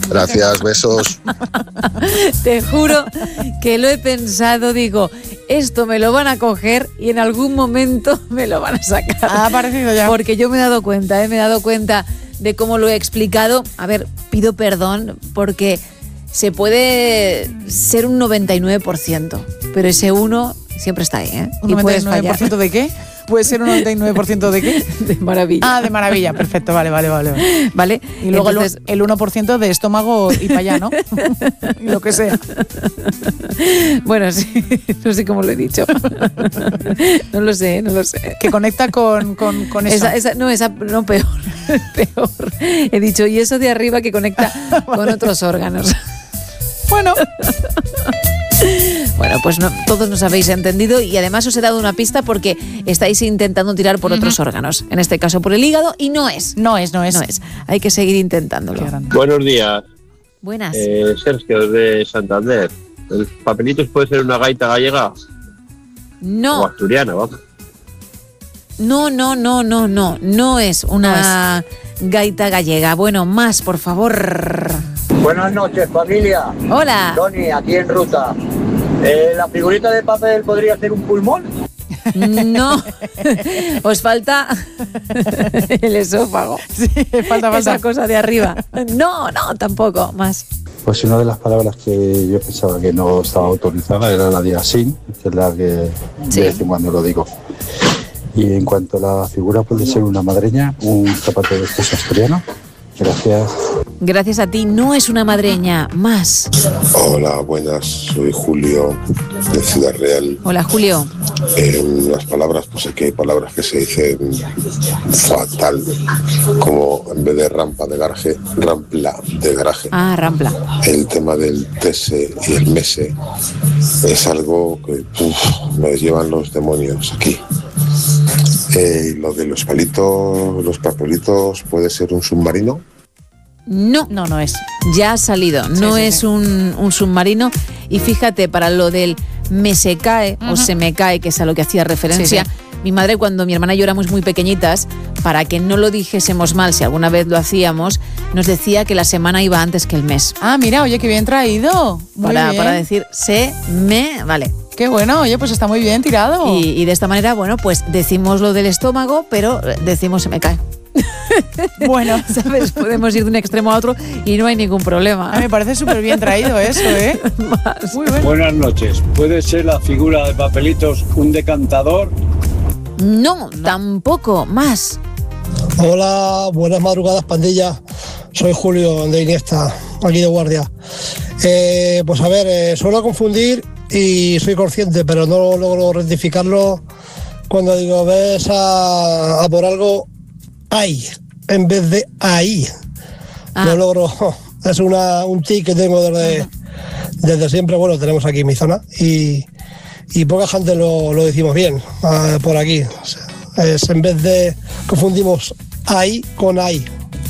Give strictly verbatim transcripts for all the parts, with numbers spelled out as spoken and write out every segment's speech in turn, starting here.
Gracias, besos. Te juro que lo he pensado, digo, esto me lo van a coger y en algún momento me lo van a sacar. Ha aparecido ya. Porque yo me he dado cuenta, ¿eh? me he dado cuenta de cómo lo he explicado. A ver, pido perdón porque se puede ser un noventa y nueve por ciento, pero ese uno siempre está ahí, ¿eh? ¿Un y noventa y nueve por ciento puedes fallar. de qué? ¿Puede ser un noventa y nueve por ciento de qué? De maravilla. Ah, de maravilla, perfecto, vale, vale, vale. ¿Vale? Y luego entonces, el uno por ciento de estómago y para allá, ¿no? Y lo que sea. Bueno, sí, no sé cómo lo he dicho. No lo sé, no lo sé. Que conecta con, con, con eso. Esa, esa, no, esa, no, peor, peor. He dicho, y eso de arriba que conecta con otros órganos. Bueno. Bueno, pues no, todos nos habéis entendido y además os he dado una pista porque estáis intentando tirar por uh-huh. otros órganos. En este caso por el hígado y no es. No es, no es. No es. Hay que seguir intentándolo. Buenos días. Buenas. Eh, Sergio, de Santander. ¿El papelitos puede ser una gaita gallega? No. O asturiana, vamos. No, no, no, no, no. No es una no es. gaita gallega. Bueno, más, por favor. Buenas noches, familia. Hola. Tony, aquí en ruta. Eh, ¿La figurita de papel podría ser un pulmón? No. Os falta el esófago. Sí, falta, falta. Esa cosa de arriba. No, no, tampoco. Más. Pues una de las palabras que yo pensaba que no estaba autorizada era la de asín, que es la que sí. de vez en cuando lo digo. Y en cuanto a la figura, puede ser una madreña, un zapato de estos asturiano. Gracias. Gracias a ti. No es una madreña. Más. Hola, buenas. Soy Julio, de Ciudad Real. Hola, Julio. Eh, las palabras, pues es que hay palabras que se dicen fatal, como en vez de rampa de garaje, rampla de garaje. Ah, rampla. El tema del tese y el mese es algo que uf, me llevan los demonios aquí. Eh, lo de los palitos, los papelitos, ¿puede ser un submarino? No, no, no es. Ya ha salido, sí, no sí, es sí. Un, un submarino. Y fíjate, para lo del me se cae uh-huh. o se me cae, que es a lo que hacía referencia, sí, sí. mi madre, cuando mi hermana y yo éramos muy pequeñitas, para que no lo dijésemos mal, si alguna vez lo hacíamos, nos decía que la semana iba antes que el mes. Ah, mira, oye, qué bien traído. Muy para, bien. para decir se me, vale. Qué bueno, oye, pues está muy bien tirado. Y, y de esta manera, bueno, pues decimos lo del estómago, pero decimos se me cae. Bueno, ¿sabes? Podemos ir de un extremo a otro y no hay ningún problema. A mí me parece súper bien traído eso, ¿eh? Más. Muy bien. Buenas noches. ¿Puede ser la figura de papelitos un decantador? No, no, tampoco. Más. Hola, buenas madrugadas, pandilla. Soy Julio de Iniesta, aquí de guardia. Eh, pues a ver, eh, suelo confundir y soy consciente, pero no logro rectificarlo cuando digo, ves a, a por algo, ahí, en vez de ahí. Ah. No logro, es una, un tic que tengo desde, desde siempre. Bueno, tenemos aquí mi zona y, y poca gente lo, lo decimos bien uh, por aquí. O sea, es en vez de, confundimos ahí con ahí.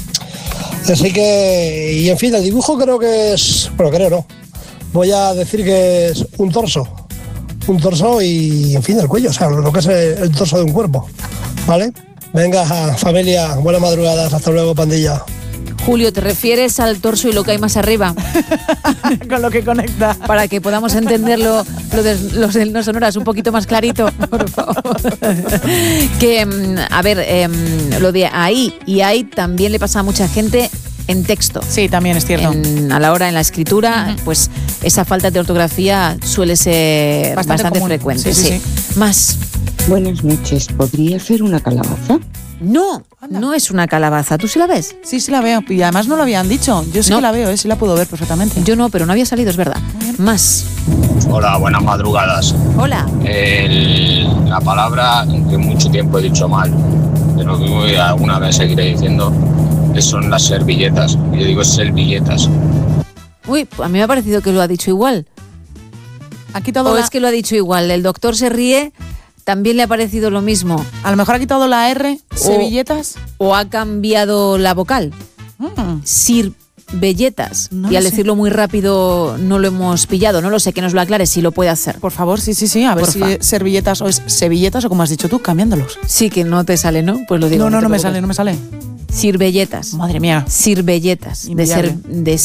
Así que, y en fin, el dibujo creo que es, bueno, creo no, voy a decir que es un torso, un torso y, en fin, el cuello, o sea, lo que es el, el torso de un cuerpo, ¿vale? Venga, familia, buenas madrugadas, hasta luego, pandilla. Julio, ¿te refieres al torso y lo que hay más arriba? Con lo que conecta. Para que podamos entenderlo, lo de los del No Sonoras un poquito más clarito, por favor. Que, a ver, eh, lo de ahí y ahí también le pasa a mucha gente en texto. Sí, también es cierto. En, a la hora, en la escritura, uh-huh. pues esa falta de ortografía suele ser bastante, bastante frecuente. Sí, sí, sí. Sí. Más. Buenas noches. ¿Podría ser una calabaza? No, Anda. no es una calabaza. ¿Tú sí la ves? Sí, sí la veo. Y además no lo habían dicho. Yo sí no. que la veo, ¿eh? Sí la puedo ver perfectamente. Yo no, pero no había salido, es verdad. Más. Hola, buenas madrugadas. Hola. El, la palabra que mucho tiempo he dicho mal, pero que alguna vez seguiré diciendo, que son las servilletas. Yo digo servilleta. Uy, a mí me ha parecido que lo ha dicho igual. Aquí todo o la... es que lo ha dicho igual. El doctor se ríe... También le ha parecido lo mismo. A lo mejor ha quitado la R, servilletas. O, o ha cambiado la vocal. Mm. Sirvelletas. No y al sé. decirlo muy rápido no lo hemos pillado. No lo sé, que nos lo aclare si lo puede hacer. Por favor, sí, sí, sí. A ver Porfa. si es servilletas o es servilletas o como has dicho tú, cambiándolos. Sí, que no te sale, ¿no? Pues lo digo. No, no, no, no me sale, no me sale. Sirvelletas. Madre mía. Sirvelletas. De ser, de